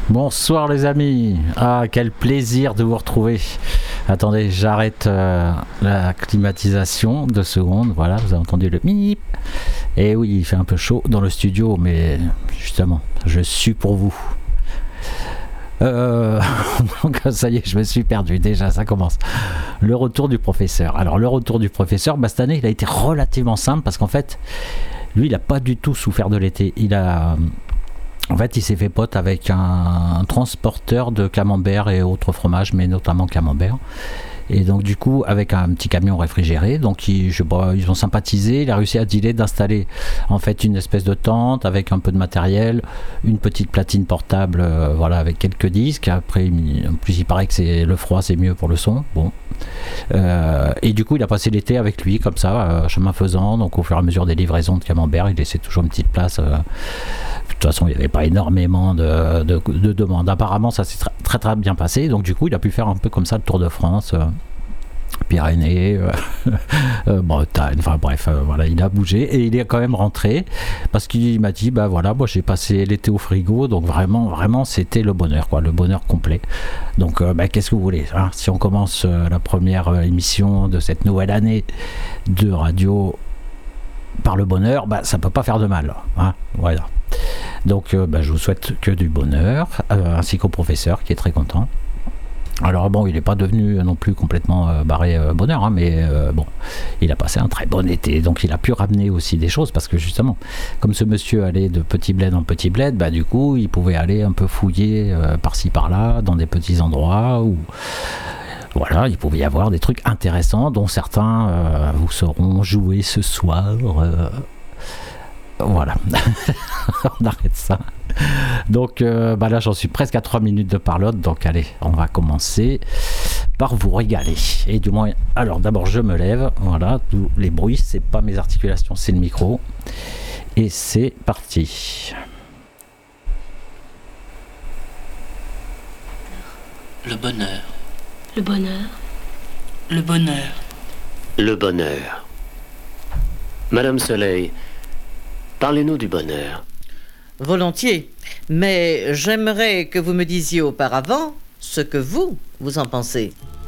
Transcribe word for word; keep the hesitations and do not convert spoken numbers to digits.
Bonsoir les amis, ah quel plaisir de vous retrouver. Attendez, j'arrête euh, la climatisation, deux secondes, voilà, vous avez entendu le mip. Et oui, il fait un peu chaud dans le studio, mais justement, je suis pour vous. Euh, donc ça y est, je me suis perdu déjà, ça commence. Le retour du professeur. Alors le retour du professeur, bah, cette année il a été relativement simple parce qu'en fait, lui il n'a pas du tout souffert de l'été. Il a... En fait, il s'est fait pote avec un, un transporteur de camembert et autres fromages, mais notamment camembert. Et donc, du coup, avec un petit camion réfrigéré, donc ils, je, bon, ils ont sympathisé. Il a réussi à dealer d'installer en fait une espèce de tente avec un peu de matériel, une petite platine portable, euh, voilà, avec quelques disques. Après, en plus, il paraît que c'est le froid, c'est mieux pour le son. Bon. Euh, et du coup, il a passé l'été avec lui, comme ça, euh, chemin faisant. Donc, au fur et à mesure des livraisons de camembert, il laissait toujours une petite place. Euh, de toute façon, il n'y avait pas énormément de, de, de demandes. Apparemment, ça s'est très, très très bien passé. Donc, du coup, il a pu faire un peu comme ça le Tour de France, euh, Pyrénées, euh, euh, Bretagne. Enfin bref, euh, voilà, il a bougé et il est quand même rentré parce qu'il m'a dit, bah voilà, moi j'ai passé l'été au frigo, donc vraiment, vraiment, c'était le bonheur, quoi, le bonheur complet. Donc, euh, bah, qu'est-ce que vous voulez, hein, si on commence euh, la première euh, émission de cette nouvelle année de radio par le bonheur, bah ça peut pas faire de mal, hein, voilà. Donc euh, bah, je vous souhaite que du bonheur, euh, ainsi qu'au professeur qui est très content. Alors bon, il n'est pas devenu non plus complètement euh, barré euh, bonheur, hein, mais euh, bon, il a passé un très bon été, donc il a pu ramener aussi des choses, parce que justement, comme ce monsieur allait de petit bled en petit bled, bah du coup, il pouvait aller un peu fouiller euh, par-ci par-là, dans des petits endroits où... Voilà, il pouvait y avoir des trucs intéressants, dont certains euh, vous seront joués ce soir... Euh, Voilà, on arrête ça. Donc euh, bah là j'en suis presque à trois minutes de parlotte, donc allez, on va commencer par vous régaler. Et du moins, alors d'abord je me lève, voilà, tous les bruits, c'est pas mes articulations, c'est le micro. Et c'est parti. Le bonheur. Le bonheur. Le bonheur. Le bonheur. Madame Soleil, parlez-nous du bonheur. Volontiers, mais j'aimerais que vous me disiez auparavant ce que vous, vous en pensez.